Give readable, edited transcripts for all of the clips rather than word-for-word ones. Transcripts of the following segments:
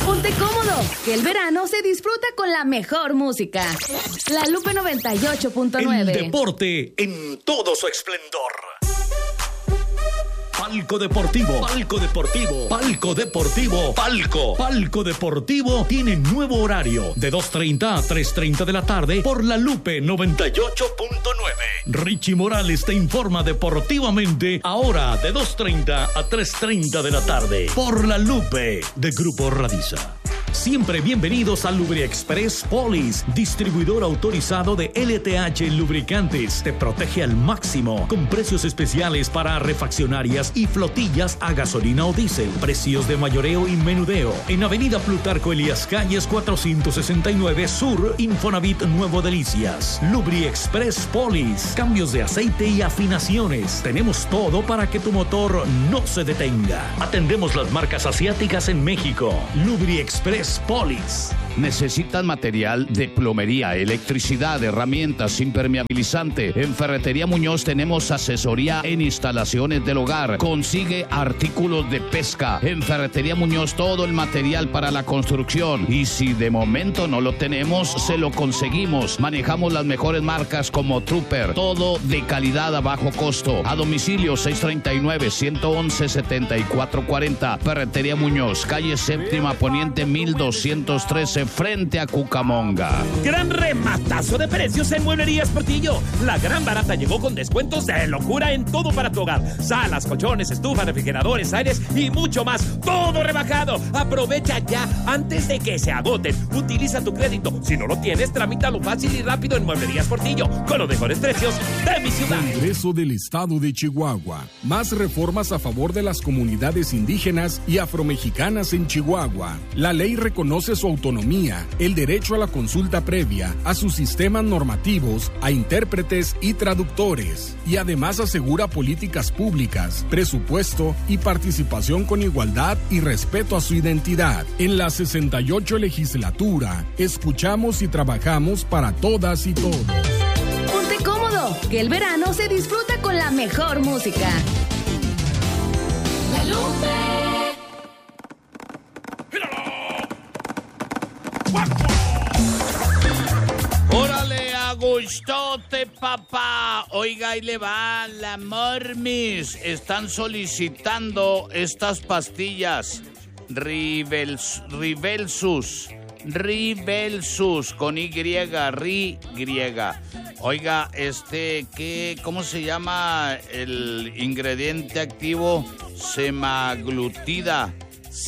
Ponte cómodo, que el verano se disfruta con la mejor música. La Lupe 98.9. El deporte en todo su esplendor. Palco Deportivo, Palco Deportivo, Palco Deportivo, Palco Deportivo tiene nuevo horario de 2:30 a 3:30 de la tarde por la Lupe 98.9. Richie Morales te informa deportivamente ahora de 2:30 a 3:30 de la tarde por la Lupe de Grupo Radiza. Siempre bienvenidos a LubriExpress Police, distribuidor autorizado de LTH Lubricantes. Te protege al máximo con precios especiales para refaccionarias y flotillas a gasolina o diésel. Precios de mayoreo y menudeo. En Avenida Plutarco Elías Calles 469 Sur, Infonavit Nuevo Delicias. LubriExpress Police, cambios de aceite y afinaciones. Tenemos todo para que tu motor no se detenga. Atendemos las marcas asiáticas en México. LubriExpress Police. ¿Necesitan material de plomería, electricidad, herramientas, impermeabilizante? En Ferretería Muñoz tenemos asesoría en instalaciones del hogar. Consigue artículos de pesca. En Ferretería Muñoz todo el material para la construcción. Y si de momento no lo tenemos, se lo conseguimos. Manejamos las mejores marcas como Trooper. Todo de calidad a bajo costo. A domicilio 639-111-7440. Ferretería Muñoz, calle Séptima Poniente 1213, frente a Cucamonga. Gran rematazo de precios en Mueblerías Portillo. La gran barata llegó con descuentos de locura en todo para tu hogar. Salas, colchones, estufas, refrigeradores, aires y mucho más. Todo rebajado. Aprovecha ya antes de que se agoten. Utiliza tu crédito. Si no lo tienes, tramítalo fácil y rápido en Mueblerías Portillo, con los mejores precios de mi ciudad. Congreso del Estado de Chihuahua. Más reformas a favor de las comunidades indígenas y afromexicanas en Chihuahua. La ley reconoce su autonomía, el derecho a la consulta previa, a sus sistemas normativos, a intérpretes y traductores, y además asegura políticas públicas, presupuesto y participación con igualdad y respeto a su identidad. En la 68 legislatura, escuchamos y trabajamos para todas y todos. Ponte cómodo, que el verano se disfruta con la mejor música. La Lupe. ¡Órale, Agustote, papá! Oiga, ahí le va la Mormis. Están solicitando estas pastillas. Rivelsus, con Y, Oiga, ¿cómo se llama el ingrediente activo? Semaglutida,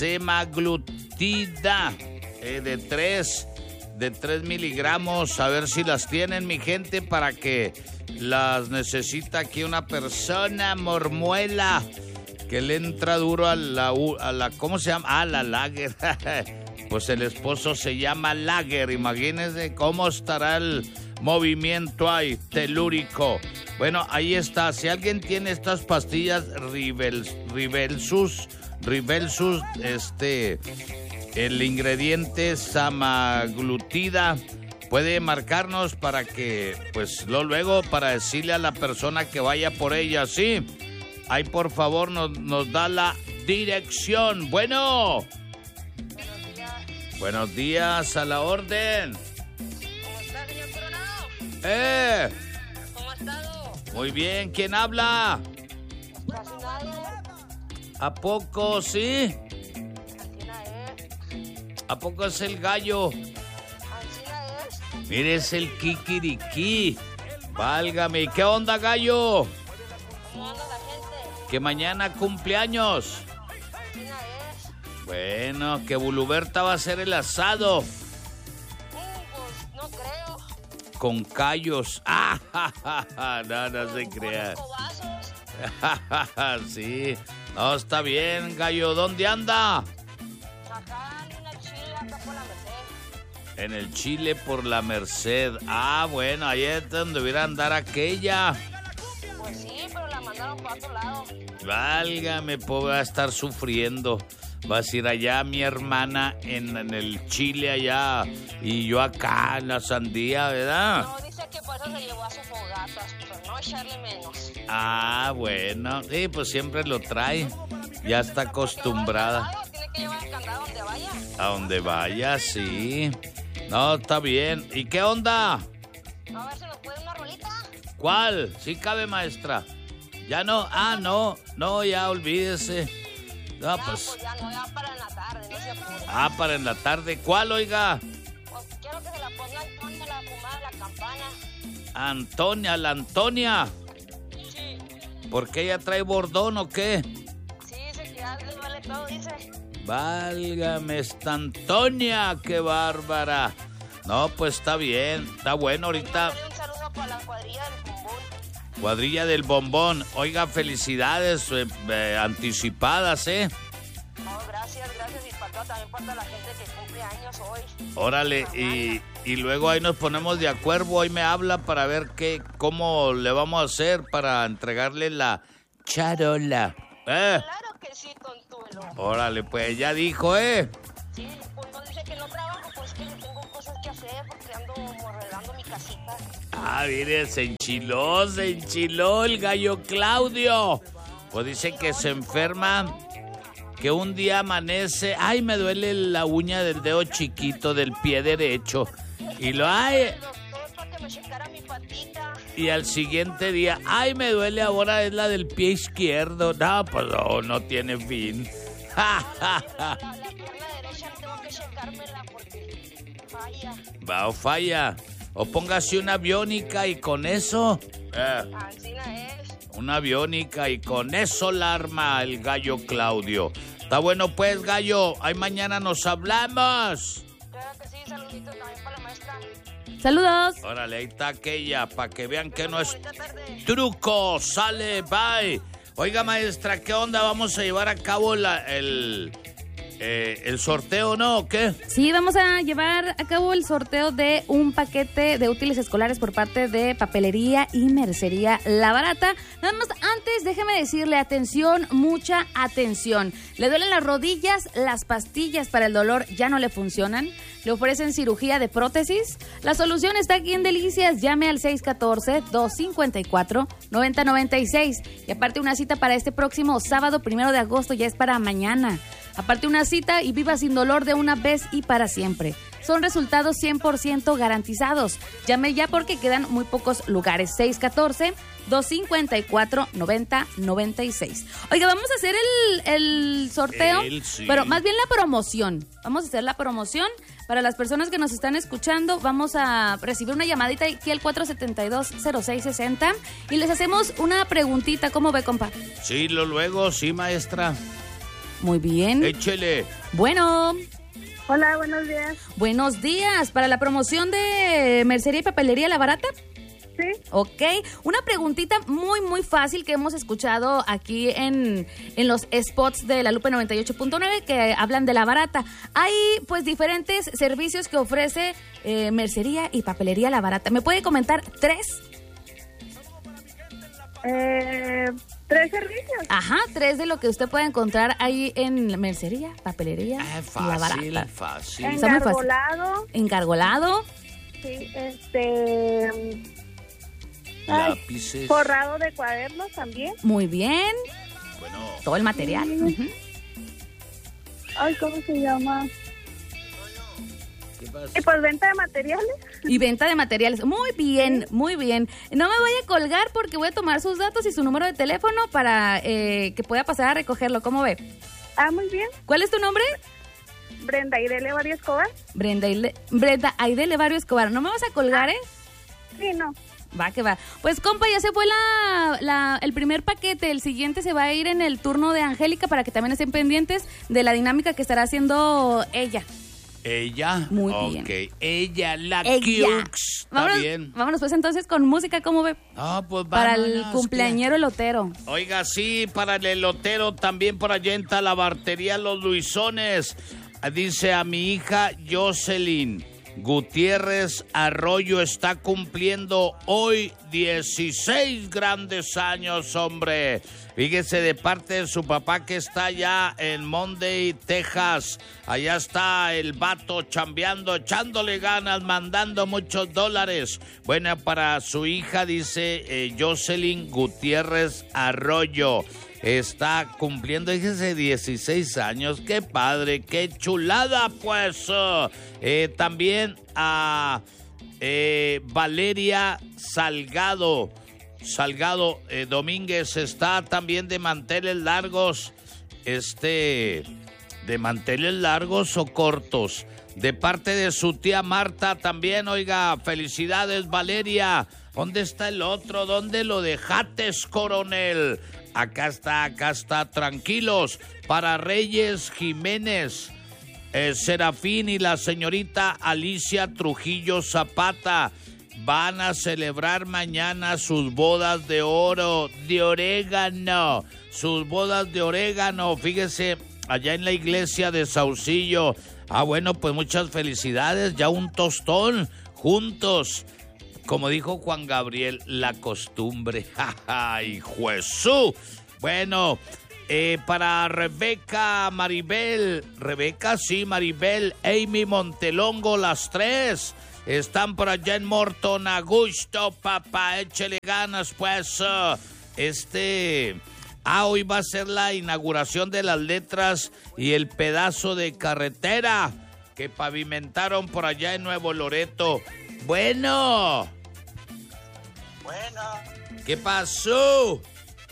de 3 miligramos, a ver si las tienen, mi gente, para que las necesita aquí una persona mormuela que le entra duro a la ¿cómo se llama? Ah, la Lager. Pues el esposo se llama Lager, imagínense cómo estará el movimiento ahí, telúrico. Bueno, ahí está, si alguien tiene estas pastillas Rivelsus, el ingrediente semaglutida, puede marcarnos para que, pues, luego para decirle a la persona que vaya por ella, ¿sí? Ahí, por favor, nos da la dirección. Bueno. Buenos días, a la orden. ¿Cómo está, señor Coronado? ¿Cómo ha estado? Muy bien, ¿quién habla? Casi nadie. ¿A poco, sí? ¿A poco es el gallo? Ancina es. Mire, es el kikiriki. Válgame, ¿qué onda, gallo? ¿Cómo anda la gente? Que mañana cumpleaños. Ancina es. Bueno, que Buluberta va a hacer el asado. Pues no creo. Con callos. No se crea. Vasos. Sí. No, está bien, gallo. ¿Dónde anda? Acá en el Chile, acá por la Merced. En el Chile por la Merced. Bueno, ahí es donde debiera andar aquella. Pues sí, pero la mandaron para otro lado. Válgame, pobre, va a estar sufriendo. Vas a ir allá, mi hermana, en el Chile allá, y yo acá en la sandía, ¿verdad? No, dice que por eso se llevó a sus fogatas, pero no echarle menos. Bueno, sí, pues siempre lo trae. Ya está acostumbrada. Tiene que llevar el candado donde vaya. A donde vaya, sí. No, está bien. ¿Y qué onda? A ver si nos puede una rolita. ¿Cuál? Sí cabe, maestra. Ya no. Ah, no. No, ya olvídese. No, Ya, pues. ya no, ya para en la tarde, no se apure. Ah, para en la tarde. ¿Cuál, oiga? Pues quiero que se la ponga Antonia, la fumada de la campana. Antonia, la Antonia. Sí, ¿Por qué ella trae bordón o qué? sí, dice que ya les vale todo, dice. Válgame esta Antonia, qué bárbara. No, pues está bien, está bueno ahorita. Un saludo para la cuadrilla del bombón. Cuadrilla del bombón. Oiga, felicidades anticipadas, ¿eh? No, gracias, y para toda, también para toda la gente que cumple años hoy. Órale, y luego ahí nos ponemos de acuerdo. Hoy me habla para ver cómo le vamos a hacer para entregarle la charola. Claro que sí, tontuelo. Órale, pues ya dijo, Sí, pues no dice que no trabajo, pues que tengo cosas que hacer porque ando arreglando mi casita. Ah, mire, se enchiló el gallo Claudio. Pues dice que se enferma, que un día amanece, ay, me duele la uña del dedo chiquito del pie derecho. Y El doctor para que me checara mi patita. y al siguiente día, ay, me duele ahora es la del pie izquierdo. No, pues no tiene fin. La pierna derecha tengo que checármela porque falla. Va o falla. O póngase una biónica y con eso. Ancina es. Una biónica y con eso la arma el gallo Claudio. Está bueno pues, gallo. Ahí mañana nos hablamos. Claro que sí, saluditos también para la maestra. Saludos. Órale, ahí está aquella, para que vean que no es Bonita tarde. truco. Sale, bye. Oiga, maestra, ¿qué onda? ¿Vamos a llevar a cabo el sorteo, no? ¿O qué? Sí, vamos a llevar a cabo el sorteo de un paquete de útiles escolares por parte de Papelería y Mercería La Barata. Nada más antes, déjeme decirle, atención, mucha atención. ¿Le duelen las rodillas? ¿Las pastillas para el dolor ya no le funcionan? ¿Le ofrecen cirugía de prótesis? La solución está aquí en Delicias. Llame al 614-254-9096. Y aparte una cita para este próximo sábado 1 de agosto, ya es para mañana. Aparte una cita y viva sin dolor de una vez y para siempre. Son resultados 100% garantizados. Llame ya porque quedan muy pocos lugares. 614-254-9096. Oiga, vamos a hacer el sorteo, Sí. pero más bien la promoción. Vamos a hacer la promoción. Para las personas que nos están escuchando, vamos a recibir una llamadita aquí al 472-0660 y les hacemos una preguntita. ¿Cómo ve, compa? Sí, luego, sí, maestra. Muy bien. Échele. Bueno. Hola, buenos días. Buenos días. ¿Para la promoción de Mercería y Papelería La Barata? Sí, Ok. Una preguntita muy, muy fácil que hemos escuchado aquí en los spots de la Lupe 98.9 que hablan de La Barata. Hay, pues, diferentes servicios que ofrece Mercería y Papelería La Barata. ¿Me puede comentar 3? 3 servicios. Ajá, 3 de lo que usted puede encontrar ahí en Mercería, Papelería La Fácil, Barata. fácil. Está muy fácil. Engargolado. Encargolado. Sí, Lápices. forrado de cuadernos también. Muy bien. Bueno, Todo el material. Ujú. Ay, ¿cómo se llama? ¿qué pasa? Y pues venta de materiales. Y venta de materiales. Muy bien, muy bien. No me voy a colgar porque voy a tomar sus datos y su número de teléfono para que pueda pasar a recogerlo. ¿Cómo ve? Ah, muy bien. ¿Cuál es tu nombre? Brenda Irele Vario Escobar. Brenda Aide Vario Escobar. ¿No me vas a colgar, Sí, no. Va que va. Pues, compa, ya se fue el primer paquete. El siguiente se va a ir en el turno de Angélica para que también estén pendientes de la dinámica que estará haciendo ella. ¿Ella? Muy bien. Ok, ella, la Ella. Cukes. Está bien. Vámonos pues entonces con música, ¿cómo ve? Ah, pues Para el vámonos, cumpleañero elotero. que- Oiga, sí, para el elotero, también por allá en Talabartería Los Luisones. Dice a mi hija Jocelyn Gutiérrez Arroyo, está cumpliendo hoy 16 grandes años, hombre. Fíjese, de parte de su papá que está allá en Monday, Texas. Allá está el vato chambeando, echándole ganas, mandando muchos dólares. Bueno, para su hija, dice Jocelyn Gutiérrez Arroyo. está cumpliendo, fíjese, 16 años. ¡Qué padre, qué chulada! Pues también a Valeria Salgado Domínguez está también de manteles largos. ¿De manteles largos o cortos? De parte de su tía Marta también, oiga, felicidades, Valeria. ¿Dónde está el otro? ¿Dónde lo dejates, coronel? Acá está, tranquilos. Para Reyes Jiménez, Serafín y la señorita Alicia Trujillo Zapata van a celebrar mañana sus bodas de oro, de orégano. Sus bodas de orégano, fíjese, allá en la iglesia de Saucillo. Bueno, pues muchas felicidades, ya un tostón juntos. Como dijo Juan Gabriel, la costumbre. ¡Ay, Jesús! Bueno, para Maribel, Amy Montelongo, las tres. Están por allá en Morton, a gusto, papá, échele ganas, pues. Hoy va a ser la inauguración de las letras y el pedazo de carretera que pavimentaron por allá en Nuevo Loreto. Bueno. ¿Qué pasó?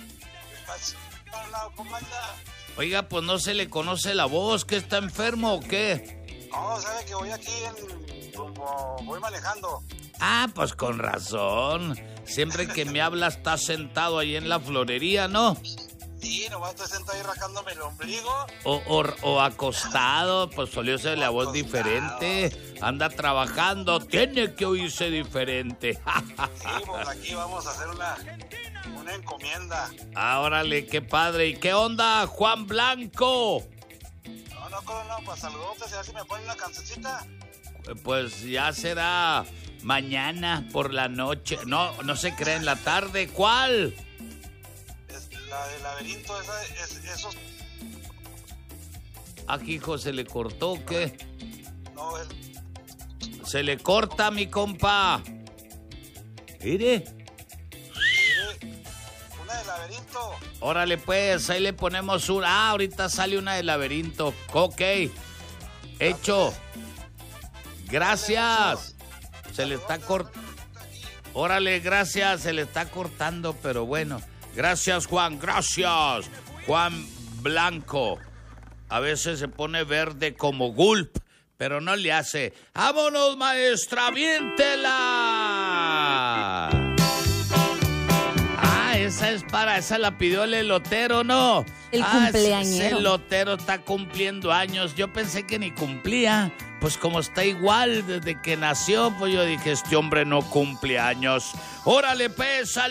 ¿Cómo anda? Oiga, pues no se le conoce la voz, ¿que está enfermo o qué? No, sabe que voy aquí voy manejando. Pues con razón. Siempre que me habla está sentado ahí en la florería, ¿no? Sí, nomás estoy sentado ahí rascándome el ombligo. O acostado, pues solía ser la voz diferente. Anda trabajando, tiene que oírse diferente. Sí, pues aquí vamos a hacer una encomienda. Órale, qué padre. ¿Y qué onda, Juan Blanco? No, pues saludotes, a ver si me ponen una cancioncita. Pues ya será mañana por la noche. No se cree, en la tarde. ¿Cuál? La del laberinto, esos... Hijo, ¿se le cortó o qué? No, Se le corta, mi compa. Mire. Una del laberinto. Órale, pues, ahí le ponemos una. Ahorita sale una del laberinto. Ok. Hecho. Gracias. Se le está cortando. Órale, gracias. Se le está cortando, pero bueno. Gracias, Juan. Gracias. Juan Blanco. A veces se pone verde como Gulp, pero no le hace. ¡Vámonos, maestra! ¡Viéntela! Esa la pidió el elotero, ¿no? El cumpleañero. Ese elotero está cumpliendo años. Yo pensé que ni cumplía. Pues como está igual desde que nació, pues yo dije, este hombre no cumple años. ¡Órale, pues!